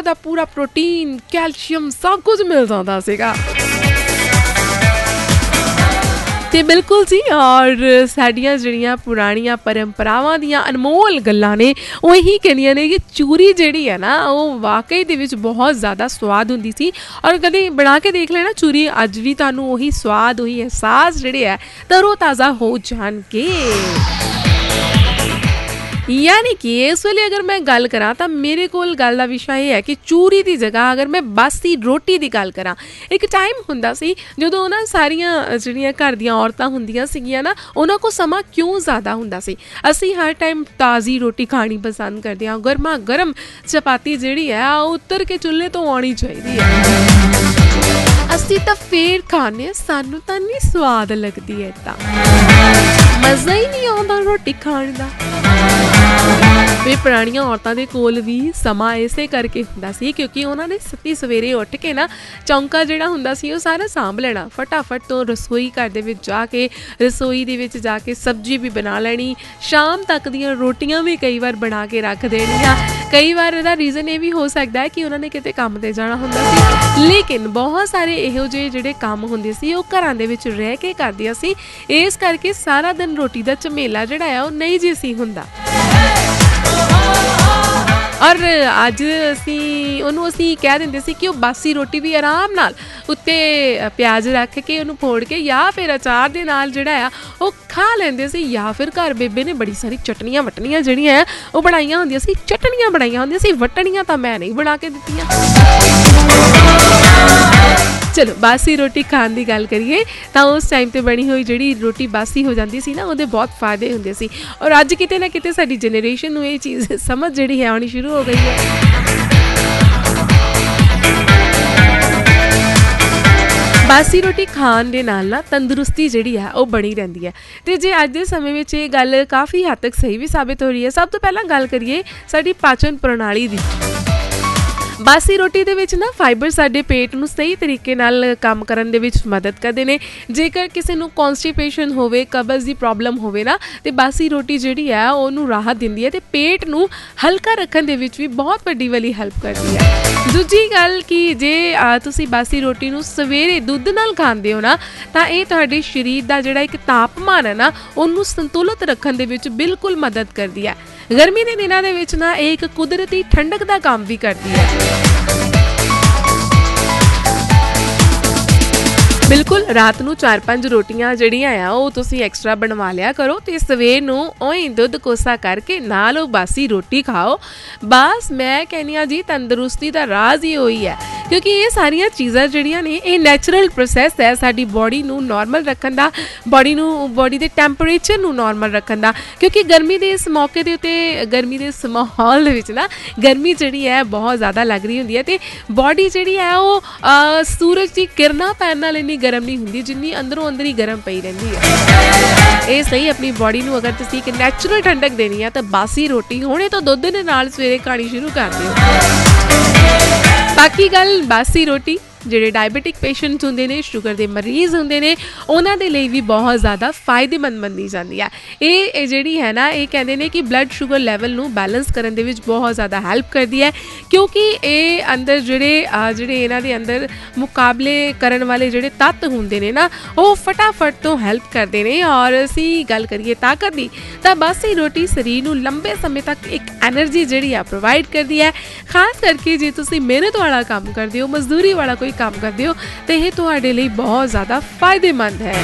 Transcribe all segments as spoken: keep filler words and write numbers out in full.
ਦਾ ਪੂਰਾ protein, calcium ਸਭ ਕੁਝ ਮਿਲ ਜਾਂਦਾ ਸੀਗਾ। ਤੇ ਬਿਲਕੁਲ ਜੀ, ਔਰ ਸਾਡੀਆਂ ਜਿਹੜੀਆਂ ਪੁਰਾਣੀਆਂ ਪਰੰਪਰਾਵਾਂ ਦੀਆਂ ਅਨਮੋਲ ਗੱਲਾਂ ਨੇ ਉਹ ਇਹੀ ਕਹਿੰਦੀਆਂ ਨੇ ਕਿ ਚੂਰੀ ਜਿਹੜੀ ਹੈ ਨਾ ਉਹ ਵਾਕਈ ਦੇ ਵਿੱਚ ਬਹੁਤ ਜ਼ਿਆਦਾ ਸਵਾਦ ਹੁੰਦੀ ਸੀ। ਔਰ ਕਦੇ ਬਣਾ ਕੇ ਦੇਖ ਲੈਣਾ ਚੂਰੀ, ਅੱਜ ਵੀ ਤੁਹਾਨੂੰ ਉਹੀ ਸਵਾਦ, ਉਹੀ ਅਹਿਸਾਸ ਜਿਹੜੇ ਹੈ ਤਰੋ ਤਾਜ਼ਾ ਹੋ ਜਾਣਗੇ। ਯਾਨੀ ਕਿ ਇਸ ਵੇਲੇ ਅਗਰ ਮੈਂ ਗੱਲ ਕਰਾਂ ਤਾਂ ਮੇਰੇ ਕੋਲ ਗੱਲ ਦਾ ਵਿਸ਼ਾ ਇਹ ਹੈ ਕਿ ਚੂਰੀ ਦੀ ਜਗ੍ਹਾ ਅਗਰ ਮੈਂ ਬਾਸੀ ਰੋਟੀ ਦੀ ਗੱਲ ਕਰਾਂ, ਇੱਕ ਟਾਈਮ ਹੁੰਦਾ ਸੀ ਜਦੋਂ ਨਾ ਸਾਰੀਆਂ ਜਿਹੜੀਆਂ ਘਰ ਦੀਆਂ ਔਰਤਾਂ ਹੁੰਦੀਆਂ ਸੀਗੀਆਂ ਨਾ ਉਹਨਾਂ ਕੋਲ ਸਮਾਂ ਕਿਉਂ ਜ਼ਿਆਦਾ ਹੁੰਦਾ ਸੀ। ਅਸੀਂ ਹਰ ਟਾਈਮ ਤਾਜ਼ੀ ਰੋਟੀ ਖਾਣੀ ਪਸੰਦ ਕਰਦੇ ਹਾਂ। ਗਰਮਾ ਗਰਮ ਚਪਾਤੀ ਜਿਹੜੀ ਹੈ ਉਹ ਉੱਤਰ ਕੇ ਚੁੱਲ੍ਹੇ ਤੋਂ ਆਉਣੀ ਚਾਹੀਦੀ ਹੈ। ਅਸੀਂ ਤਾਂ ਫੇਰ ਖਾਂਦੇ ਹਾਂ, ਸਾਨੂੰ ਤਾਂ ਨਹੀਂ ਸਵਾਦ ਲੱਗਦੀ ਹੈ, ਤਾਂ ਮਜ਼ਾ ਹੀ ਨਹੀਂ ਆਉਂਦਾ ਰੋਟੀ ਖਾਣ ਦਾ। ਵੀ ਪੁਰਾਣੀਆਂ ਔਰਤਾਂ ਦੇ ਕੋਲ ਵੀ ਸਮਾਂ ਇਸੇ ਕਰਕੇ ਹੁੰਦਾ ਸੀ ਕਿਉਂਕਿ ਉਹਨਾਂ ਨੇ ਸੱਤੀ ਸਵੇਰੇ ਉੱਠ ਕੇ ਨਾ ਚੌਂਕਾ ਜਿਹੜਾ ਹੁੰਦਾ ਸੀ ਉਹ ਸਾਰਾ ਸਾਂਭ ਲੈਣਾ, ਫਟਾਫਟ ਤੋਂ ਰਸੋਈ ਘਰ ਦੇ ਵਿੱਚ ਜਾ ਕੇ ਰਸੋਈ ਦੇ ਵਿੱਚ ਜਾ ਕੇ ਸਬਜ਼ੀ ਵੀ ਬਣਾ ਲੈਣੀ, ਸ਼ਾਮ ਤੱਕ ਦੀਆਂ ਰੋਟੀਆਂ ਵੀ ਕਈ ਵਾਰ ਬਣਾ ਕੇ ਰੱਖ ਦੇਣੀਆਂ। ਕਈ ਵਾਰ ਇਹਦਾ ਰੀਜ਼ਨ ਇਹ ਵੀ ਹੋ ਸਕਦਾ ਹੈ ਕਿ ਉਹਨਾਂ ਨੇ ਕਿਤੇ ਕੰਮ 'ਤੇ ਜਾਣਾ ਹੁੰਦਾ ਸੀ, ਲੇਕਿਨ ਬਹੁਤ ਸਾਰੇ ਇਹੋ ਜਿਹੇ ਜਿਹੜੇ ਕੰਮ ਹੁੰਦੇ ਸੀ ਉਹ ਘਰਾਂ ਦੇ ਵਿੱਚ ਰਹਿ ਕੇ ਕਰਦੀਆਂ ਸੀ, ਇਸ ਕਰਕੇ ਸਾਰਾ ਦਿਨ ਰੋਟੀ ਦਾ ਝਮੇਲਾ ਜਿਹੜਾ ਆ ਉਹ ਨਹੀਂ ਜੀ ਸੀ ਹੁੰਦਾ। ਔਰ ਅੱਜ ਅਸੀਂ ਉਹਨੂੰ ਅਸੀਂ ਕਹਿ ਦਿੰਦੇ ਸੀ ਕਿ ਉਹ ਬਾਸੀ ਰੋਟੀ ਵੀ ਆਰਾਮ ਨਾਲ ਉੱਤੇ ਪਿਆਜ਼ ਰੱਖ ਕੇ ਉਹਨੂੰ ਫੋੜ ਕੇ ਜਾਂ ਫਿਰ ਅਚਾਰ ਦੇ ਨਾਲ ਜਿਹੜਾ ਆ ਉਹ ਖਾ ਲੈਂਦੇ ਸੀ, ਜਾਂ ਫਿਰ ਘਰ ਬੇਬੇ ਨੇ ਬੜੀ ਸਾਰੀ ਚਟਨੀਆਂ ਵਟਣੀਆਂ ਜਿਹੜੀਆਂ ਆ ਉਹ ਬਣਾਈਆਂ ਹੁੰਦੀਆਂ ਸੀ, ਚਟਨੀਆਂ ਬਣਾਈਆਂ ਹੁੰਦੀਆਂ ਸੀ, ਵਟਣੀਆਂ ਤਾਂ ਮੈਂ ਨਹੀਂ ਬਣਾ ਕੇ ਦਿੱਤੀਆਂ। ਚਲੋ ਬਾਸੀ ਰੋਟੀ ਖਾਣ ਦੀ ਗੱਲ ਕਰੀਏ ਤਾਂ ਉਸ ਟਾਈਮ 'ਤੇ ਬਣੀ ਹੋਈ ਜਿਹੜੀ ਰੋਟੀ ਬਾਸੀ ਹੋ ਜਾਂਦੀ ਸੀ ਨਾ ਉਹਦੇ ਬਹੁਤ ਫਾਇਦੇ ਹੁੰਦੇ ਸੀ। ਔਰ ਅੱਜ ਕਿਤੇ ਨਾ ਕਿਤੇ ਸਾਡੀ ਜਨਰੇਸ਼ਨ ਨੂੰ ਇਹ ਚੀਜ਼ ਸਮਝ ਜਿਹੜੀ ਹੈ ਆਉਣੀ ਸ਼ੁਰੂ ਹੋ ਗਈ ਹੈ। ਬਾਸੀ ਰੋਟੀ ਖਾਣ ਦੇ ਨਾਲ ਨਾ ਤੰਦਰੁਸਤੀ ਜਿਹੜੀ ਹੈ ਉਹ ਬਣੀ ਰਹਿੰਦੀ ਹੈ। ਅਤੇ ਜੇ ਅੱਜ ਦੇ ਸਮੇਂ ਵਿੱਚ ਇਹ ਗੱਲ ਕਾਫੀ ਹੱਦ ਤੱਕ ਸਹੀ ਵੀ ਸਾਬਿਤ ਹੋ ਰਹੀ ਹੈ। ਸਭ ਤੋਂ ਪਹਿਲਾਂ ਗੱਲ ਕਰੀਏ ਸਾਡੀ ਪਾਚਨ ਪ੍ਰਣਾਲੀ ਦੀ। ਬਾਸੀ ਰੋਟੀ ਦੇ ਵਿੱਚ ਨਾ ਫਾਈਬਰ ਸਾਡੇ ਪੇਟ ਨੂੰ ਸਹੀ ਤਰੀਕੇ ਨਾਲ ਕੰਮ ਕਰਨ ਦੇ ਵਿੱਚ ਮਦਦ ਕਰਦੇ ਨੇ। ਜੇਕਰ ਕਿਸੇ ਨੂੰ ਕੌਂਸਟੀਪੇਸ਼ਨ ਹੋਵੇ, ਕਬਜ਼ ਦੀ ਪ੍ਰੋਬਲਮ ਹੋਵੇ ਨਾ, ਤੇ ਬਾਸੀ ਰੋਟੀ ਜਿਹੜੀ ਹੈ ਉਹਨੂੰ ਰਾਹਤ ਦਿੰਦੀ ਹੈ ਅਤੇ ਪੇਟ ਨੂੰ ਹਲਕਾ ਰੱਖਣ ਦੇ ਵਿੱਚ ਵੀ ਬਹੁਤ ਵੱਡੀ ਵਾਲੀ ਹੈਲਪ ਕਰਦੀ ਹੈ। ਦੂਜੀ ਗੱਲ ਕਿ ਜੇ ਤੁਸੀਂ ਬਾਸੀ ਰੋਟੀ ਨੂੰ ਸਵੇਰੇ ਦੁੱਧ ਨਾਲ ਖਾਂਦੇ ਹੋ ਨਾ ਤਾਂ ਇਹ ਤੁਹਾਡੇ ਸਰੀਰ ਦਾ ਜਿਹੜਾ ਇੱਕ ਤਾਪਮਾਨ ਹੈ ਨਾ ਉਹਨੂੰ ਸੰਤੁਲਿਤ ਰੱਖਣ ਦੇ ਵਿੱਚ ਬਿਲਕੁਲ ਮਦਦ ਕਰਦੀ ਹੈ। ਗਰਮੀ ਦੇ ਦਿਨਾਂ ਦੇ ਵਿੱਚ ਨਾ ਇਹ ਇੱਕ ਕੁਦਰਤੀ ਠੰਡਕ ਦਾ ਕੰਮ ਵੀ ਕਰਦੀ ਹੈ। ਬਿਲਕੁਲ ਰਾਤ ਨੂੰ ਚਾਰ ਪੰਜ ਰੋਟੀਆਂ ਜਿਹੜੀਆਂ ਆ ਉਹ ਤੁਸੀਂ ਐਕਸਟਰਾ ਬਣਵਾ ਲਿਆ ਕਰੋ ਤੇ ਸਵੇਰ ਨੂੰ ਉਹੀ ਦੁੱਧ ਕੋਸਾ ਕਰਕੇ ਨਾਲ ਉਹ ਬਾਸੀ ਰੋਟੀ ਖਾਓ। ਬਸ ਮੈਂ ਕਹਿੰਦੀ ਹਾਂ ਜੀ ਤੰਦਰੁਸਤੀ ਦਾ ਰਾਜ਼ ਹੀ ਉਹੀ ਹੈ, ਕਿਉਂਕਿ ਇਹ ਸਾਰੀਆਂ ਚੀਜ਼ਾਂ ਜਿਹੜੀਆਂ ਨੇ ਇਹ ਨੈਚੁਰਲ ਪ੍ਰੋਸੈਸ ਹੈ ਸਾਡੀ ਬੋਡੀ ਨੂੰ ਨੋਰਮਲ ਰੱਖਣ ਦਾ, ਬੋਡੀ ਨੂੰ ਬੋਡੀ ਦੇ ਟੈਂਪਰੇਚਰ ਨੂੰ ਨੋਰਮਲ ਰੱਖਣ ਦਾ। ਕਿਉਂਕਿ ਗਰਮੀ ਦੇ ਇਸ ਮੌਕੇ ਦੇ ਉੱਤੇ, ਗਰਮੀ ਦੇ ਇਸ ਮਾਹੌਲ ਦੇ ਵਿੱਚ ਨਾ ਗਰਮੀ ਜਿਹੜੀ ਹੈ ਬਹੁਤ ਜ਼ਿਆਦਾ ਲੱਗ ਰਹੀ ਹੁੰਦੀ ਹੈ ਅਤੇ ਬੋਡੀ ਜਿਹੜੀ ਹੈ ਉਹ ਸੂਰਜ ਦੀ ਕਿਰਨਾਂ ਪੈਣ ਨਾਲ ਇੰਨੀ ਗਰਮ ਨਹੀਂ ਹੁੰਦੀ ਜਿੰਨੀ ਅੰਦਰੋਂ ਅੰਦਰ ਹੀ ਗਰਮ ਪਈ ਰਹਿੰਦੀ ਹੈ। ਇਹ ਸਹੀ ਆਪਣੀ ਬੋਡੀ ਨੂੰ ਅਗਰ ਤੁਸੀਂ ਇੱਕ ਨੈਚੁਰਲ ਠੰਡਕ ਦੇਣੀ ਹੈ ਤਾਂ ਬਾਸੀ ਰੋਟੀ ਹੁਣੇ ਤੋਂ ਦੁੱਧ ਦੇ ਨਾਲ ਸਵੇਰੇ ਖਾਣੀ ਸ਼ੁਰੂ ਕਰ ਦਿਓ। ਬਾਕੀ ਗੱਲ ਬਾਸੀ ਰੋਟੀ ਜਿਹੜੇ ਡਾਇਬਟਿਕ ਪੇਸ਼ੈਂਟਸ ਹੁੰਦੇ ਨੇ, ਸ਼ੂਗਰ ਦੇ ਮਰੀਜ਼ ਹੁੰਦੇ ਨੇ, ਉਹਨਾਂ ਦੇ ਲਈ ਵੀ ਬਹੁਤ ਜ਼ਿਆਦਾ ਫਾਇਦੇਮੰਦ ਮੰਨੀ ਜਾਂਦੀ ਹੈ। ਇਹ ਜਿਹੜੀ ਹੈ ਨਾ ਇਹ ਕਹਿੰਦੇ ਨੇ ਕਿ ਬਲੱਡ ਸ਼ੂਗਰ ਲੈਵਲ ਨੂੰ ਬੈਲੈਂਸ ਕਰਨ ਦੇ ਵਿੱਚ ਬਹੁਤ ਜ਼ਿਆਦਾ ਹੈਲਪ ਕਰਦੀ ਹੈ, ਕਿਉਂਕਿ ਇਹ ਅੰਦਰ ਜਿਹੜੇ ਜਿਹੜੇ ਇਹਨਾਂ ਦੇ ਅੰਦਰ ਮੁਕਾਬਲੇ ਕਰਨ ਵਾਲੇ ਜਿਹੜੇ ਤੱਤ ਹੁੰਦੇ ਨੇ ਨਾ ਉਹ ਫਟਾਫਟ ਤੋਂ ਹੈਲਪ ਕਰਦੇ ਨੇ। ਔਰ ਅਸੀਂ ਗੱਲ ਕਰੀਏ ਤਾਕਤ ਦੀ ਤਾਂ ਬਾਸੀ ਰੋਟੀ ਸਰੀਰ ਨੂੰ ਲੰਬੇ ਸਮੇਂ ਤੱਕ ਇੱਕ ਐਨਰਜੀ ਜਿਹੜੀ ਆ ਪ੍ਰੋਵਾਈਡ ਕਰਦੀ ਹੈ। ਖਾਸ ਕਰਕੇ ਜੇ ਤੁਸੀਂ ਮਿਹਨਤ ਵਾਲਾ ਕੰਮ ਕਰਦੇ ਹੋ, ਮਜ਼ਦੂਰੀ ਵਾਲਾ ਕੋਈ ਕੰਮ ਕਰਦੇ ਹੋ ਤੇ ਇਹ ਤੁਹਾਡੇ ਲਈ ਬਹੁਤ ਜ਼ਿਆਦਾ ਫਾਇਦੇਮੰਦ ਹੈ।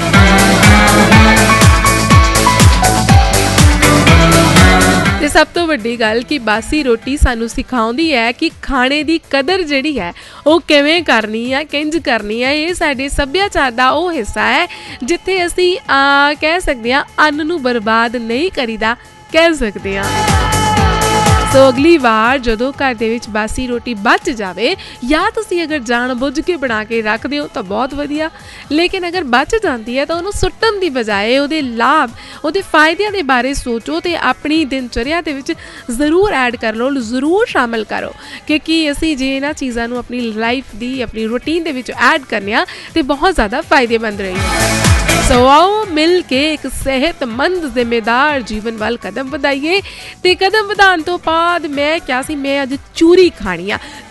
ਤੇ ਸਭ ਤੋਂ ਵੱਡੀ ਗੱਲ ਕਿ ਬਾਸੀ ਰੋਟੀ ਸਾਨੂੰ ਸਿਖਾਉਂਦੀ ਹੈ ਕਿ ਖਾਣੇ ਦੀ ਕਦਰ ਜਿਹੜੀ ਹੈ ਉਹ ਕਿਵੇਂ ਕਰਨੀ ਹੈ, ਕਿੰਝ ਕਰਨੀ ਹੈ। ਇਹ ਸਾਡੇ ਸੱਭਿਆਚਾਰ ਦਾ ਉਹ ਹਿੱਸਾ ਹੈ ਜਿੱਥੇ ਅਸੀਂ ਕਹਿ ਸਕਦੇ ਹਾਂ ਅੰਨ ਨੂੰ ਬਰਬਾਦ ਨਹੀਂ ਕਰੀਦਾ, ਕਹਿ ਸਕਦੇ ਹਾਂ। ਸੋ ਅਗਲੀ ਵਾਰ ਜਦੋਂ ਘਰ ਦੇ ਵਿੱਚ ਬਾਸੀ ਰੋਟੀ ਬਚ ਜਾਵੇ ਜਾਂ ਤੁਸੀਂ ਅਗਰ ਜਾਣ ਬੁੱਝ ਕੇ ਬਣਾ ਕੇ ਰੱਖਦੇ ਹੋ ਤਾਂ ਬਹੁਤ ਵਧੀਆ, ਲੇਕਿਨ ਅਗਰ ਬਚ ਜਾਂਦੀ ਹੈ ਤਾਂ ਉਹਨੂੰ ਸੁੱਟਣ ਦੀ ਬਜਾਏ ਉਹਦੇ ਲਾਭ, ਉਹਦੇ ਫਾਇਦਿਆਂ ਦੇ ਬਾਰੇ ਸੋਚੋ ਤੇ ਆਪਣੀ ਦਿਨਚਰਿਆ ਦੇ ਵਿੱਚ ਜ਼ਰੂਰ ਐਡ ਕਰ ਲਓ, ਜ਼ਰੂਰ ਸ਼ਾਮਿਲ ਕਰੋ, ਕਿਉਂਕਿ ਅਸੀਂ ਜੇ ਇਹਨਾਂ ਚੀਜ਼ਾਂ ਨੂੰ ਆਪਣੀ ਲਾਈਫ ਦੀ, ਆਪਣੀ ਰੂਟੀਨ ਦੇ ਵਿੱਚ ਐਡ ਕਰਨੇ ਆ ਤੇ ਬਹੁਤ ਜ਼ਿਆਦਾ ਫਾਇਦੇਮੰਦ ਰਹੇਗੀ। ਸੋ ਆਓ ਮਿਲ ਕੇ ਇੱਕ ਸਿਹਤਮੰਦ ਜ਼ਿੰਮੇਦਾਰ ਜੀਵਨ ਵੱਲ ਕਦਮ ਵਧਾਈਏ। ਤੇ ਕਦਮ ਵਧਾਉਣ ਤੋਂ ਬਾਅਦ ਮੈਂ ਕਿਹਾ ਸੀ ਮੈਂ ਅੱਜ ਚੂਰੀ ਖਾਣੀ ਆ।